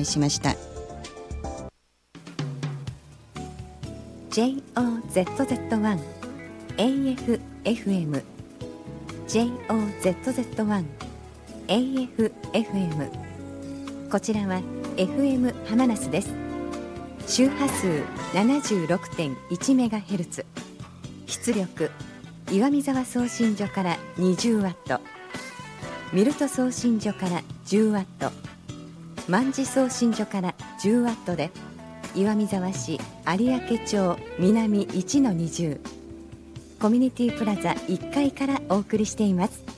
しました。 JOZZ1 AFFM JOZZ1 AFFM こちらは FM 浜那須です。周波数 76.1MHz、 出力岩見沢送信所から 20W、 ミルト送信所から 10W、 万事送信所から 10W で岩見沢市有明町南 1-20 コミュニティプラザ1階からお送りしています。